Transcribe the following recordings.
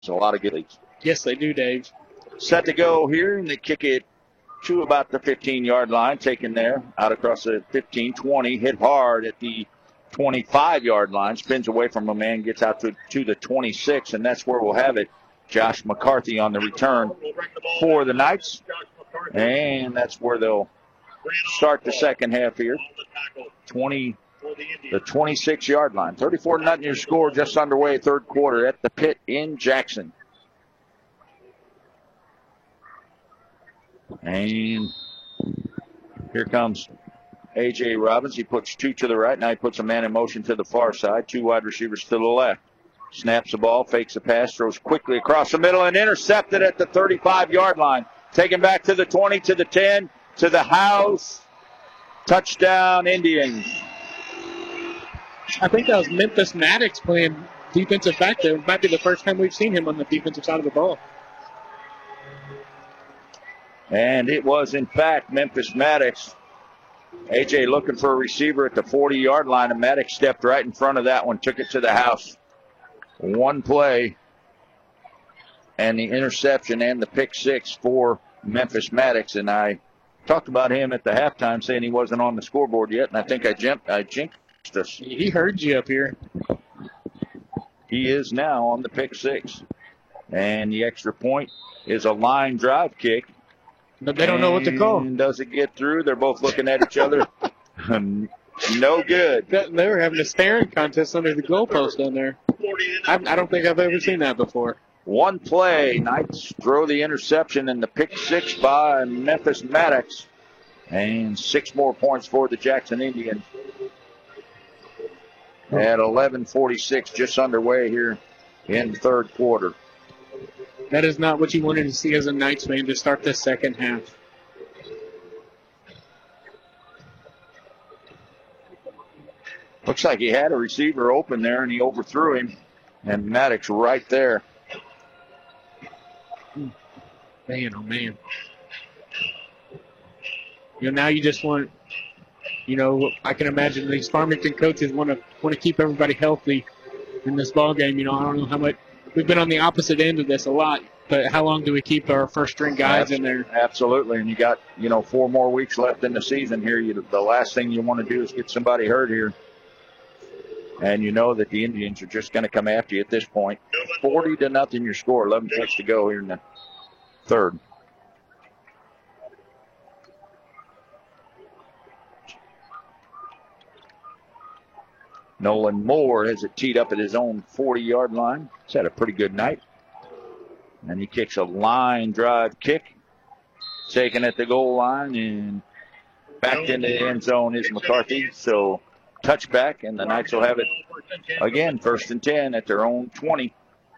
a lot of good leads. Yes, they do, Dave. Set to go here, and they kick it to about the 15-yard line, taken there, out across the 15, 20, hit hard at the 25-yard line, spins away from a man, gets out to the 26, and that's where we'll have it. Josh McCarthy on the return for the Knights, and that's where they'll start the second half here. The 26-yard line. 34-0 your score, just underway, third quarter at the Pit in Jackson. And here comes A.J. Robbins. He puts two to the right. Now he puts a man in motion to the far side. Two wide receivers to the left. Snaps the ball, fakes the pass, throws quickly across the middle, and intercepted at the 35-yard line. Taken back to the 20, to the 10, to the house. Touchdown, Indians. I think that was Memphis Maddox playing defensive back there. It might be the first time we've seen him on the defensive side of the ball. And it was, in fact, Memphis Maddox. A.J. looking for a receiver at the 40-yard line, and Maddox stepped right in front of that one, took it to the house. One play, and the interception and the pick six for Memphis Maddox. And I talked about him at the halftime, saying he wasn't on the scoreboard yet, and I think I jinxed us. He heard you up here. He is now on the pick six. And the extra point is a line drive kick. But they don't know what to call. Does it get through? They're both looking at each other. No good. They were having a staring contest under the goalpost down there. I don't think I've ever seen that before. One play. Knights throw the interception and the pick six by Memphis Maddox. And 6 more points for the Jackson Indians. At 11:46, just underway here in the third quarter. That is not what you wanted to see as a Knights fan to start the second half. Looks like he had a receiver open there, and he overthrew him. And Maddox right there. Man, oh, man. Now you just want, I can imagine these Farmington coaches want to keep everybody healthy in this ball game. I don't know how much. We've been on the opposite end of this a lot, but how long do we keep our first-string guys in there? Absolutely, and you got, 4 more weeks left in the season here. The last thing you want to do is get somebody hurt here. And you know that the Indians are just going to come after you at this point. 40-0 your score, 11 picks to go here in the third. Nolan Moore has it teed up at his own 40-yard line. He's had a pretty good night. And he kicks a line drive kick. Taken at the goal line, and back into the end zone is McCarthy. So touchback, and the Knights will have it again, 1st and 10 at their own 20.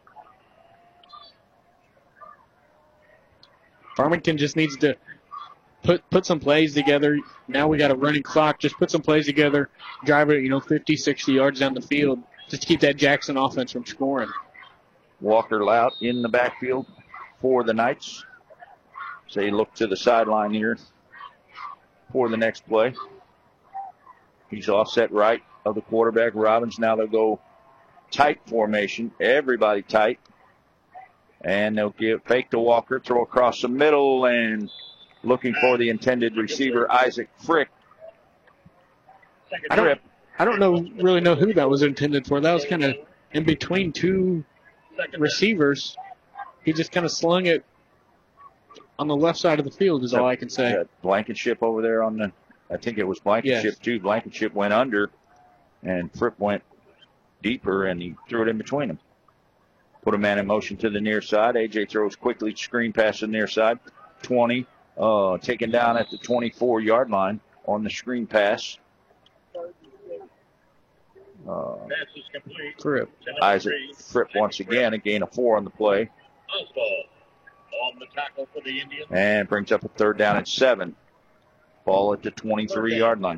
Farmington just needs to put some plays together. Now we got a running clock. Just put some plays together. Drive it, 50, 60 yards down the field. Just to keep that Jackson offense from scoring. Walker Lout in the backfield for the Knights. So he look to the sideline here for the next play. He's offset right of the quarterback, Robbins. Now they'll go tight formation. Everybody tight. And they'll fake to Walker, throw across the middle, and looking for the intended receiver, Isaac Frick. I don't really know who that was intended for. That was kind of in between two receivers. He just kind of slung it on the left side of the field is all I can say. Blankenship over there on the, I think it was Blankenship too. Blankenship went under, and Fripp went deeper, and he threw it in between them. Put a man in motion to the near side. A.J. throws quickly, screen pass to the near side. 20. Taken down at the 24-yard line on the screen pass. Fripp. Isaac Fripp once again, a gain of 4 on the play. And brings up a 3rd down and 7. Ball at the 23-yard line.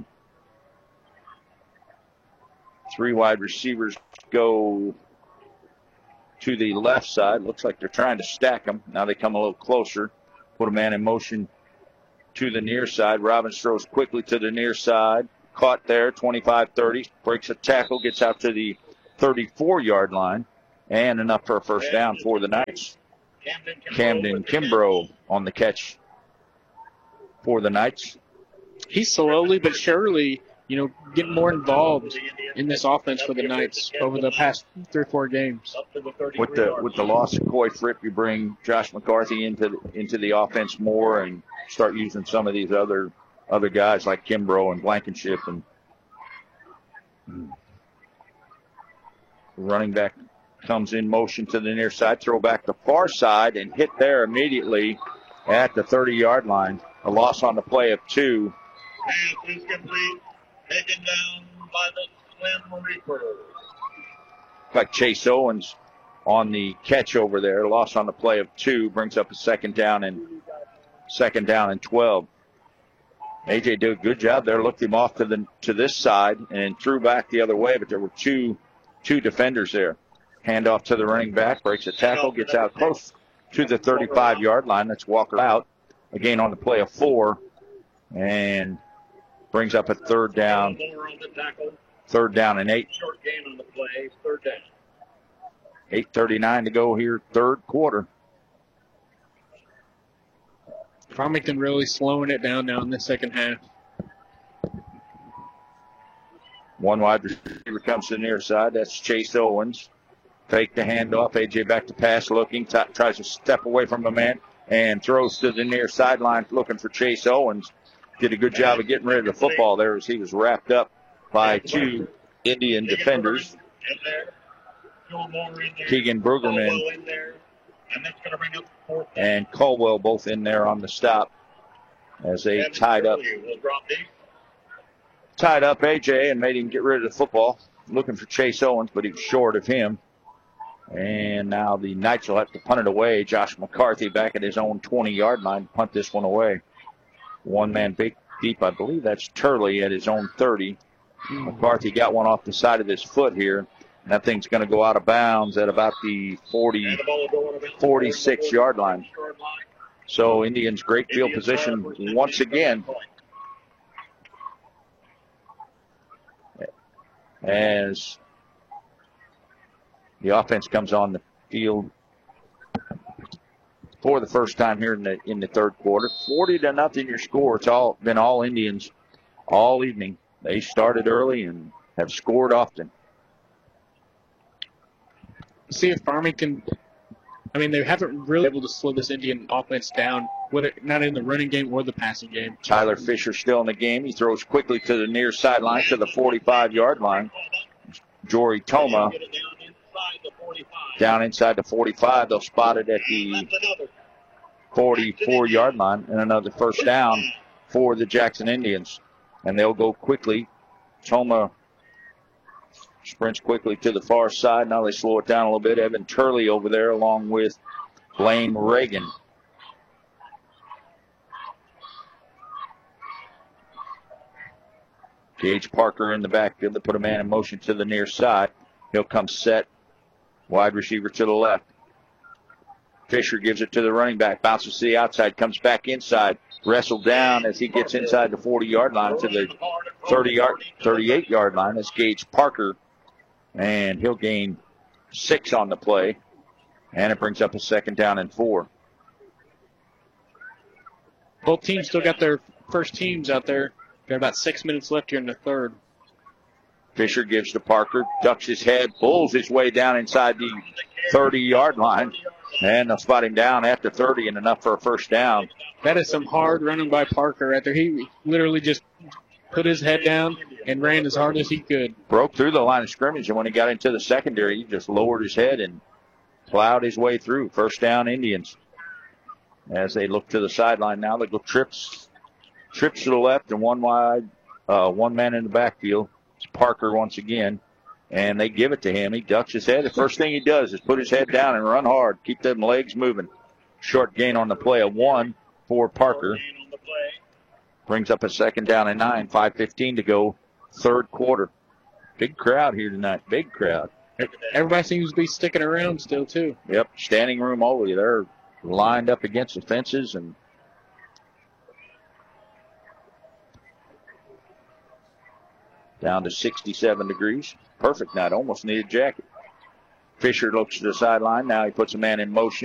3 wide receivers go to the left side. Looks like they're trying to stack them. Now they come a little closer. Put a man in motion to the near side. Robbins throws quickly to the near side. Caught there, 25-30. Breaks a tackle, gets out to the 34-yard line. and enough for a first down for the Knights. Camden Kimbrough on the catch for the Knights. He's slowly but surely, getting more involved in this offense for the Knights over the past 3 or 4 games. With the loss of Coy Fripp, you bring Josh McCarthy into the offense more and start using some of these other guys like Kimbrough and Blankenship. And running back comes in motion to the near side, throw back the far side, and hit there immediately at the 30-yard line. A loss on the play of 2. Pass is complete. Taken down by the Slim Reaper. Like Chase Owens on the catch over there. Loss on the play of 2 brings up a second down and 12. AJ did a good job there. Looked him off to this side and threw back the other way, but there were two defenders there. Handoff to the running back, breaks a tackle, gets out close to the 35-yard line. That's Walker out. Again on the play of 4, and brings up a third down. Third down and 8. Short gain on the play, third down. 8:39 to go here, third quarter. Farmington really slowing it down now in the second half. One wide receiver comes to the near side. That's Chase Owens. Fake the handoff. AJ back to pass looking. Tries to step away from the man and throws to the near sideline looking for Chase Owens. Did a good job of getting rid of the football there as he was wrapped up by 2 Indian defenders. Keegan Brueggemann and Caldwell both in there on the stop as they tied up AJ and made him get rid of the football. Looking for Chase Owens, but he was short of him. And now the Knights will have to punt it away. Josh McCarthy back at his own 20-yard line to punt this one away. One man big deep, I believe that's Turley at his own 30. McCarthy got one off the side of his foot here. And that thing's going to go out of bounds at about the 46-yard line. So Indians great field position once again. As the offense comes on the field for the first time here in the third quarter. 40-0 your score. It's been all Indians all evening. They started early and have scored often. See if Farmington, they haven't really been able to slow this Indian offense down, whether not in the running game or the passing game. Tyler Fisher still in the game. He throws quickly to the near sideline to the 45-yard line. Jory Toma down inside the 45. They'll spot it at the 44-yard line, and another first down for the Jackson Indians. And they'll go quickly. Toma sprints quickly to the far side. Now they slow it down a little bit. Evan Turley over there along with Blaine Reagan. Gage Parker in the backfield. They put a man in motion to the near side. He'll come set. Wide receiver to the left. Fisher gives it to the running back. Bounces to the outside. Comes back inside. Wrestled down as he gets inside the 40-yard line to the 38-yard line. That's Gage Parker. And he'll gain 6 on the play. And it brings up a second down and 4. Both teams still got their first teams out there. Got about 6 minutes left here in the third. Fisher gives to Parker, ducks his head, pulls his way down inside the 30-yard line. And they'll spot him down after 30 and enough for a first down. That is some hard running by Parker right there. He literally just put his head down and ran as hard as he could. Broke through the line of scrimmage, and when he got into the secondary, he just lowered his head and plowed his way through. First down, Indians. As they look to the sideline now, they go trips to the left and one man in the backfield. It's Parker once again, and they give it to him. He ducks his head. The first thing he does is put his head down and run hard. Keep them legs moving. Short gain on the play of 1 for Parker. Brings up a second down and 9. 5:15 to go, third quarter. Big crowd here tonight. Big crowd. Everybody seems to be sticking around still, too. Yep, standing room only. They're lined up against the fences and down to 67 degrees. Perfect night. Almost need a jacket. Fisher looks to the sideline. Now he puts a man in motion.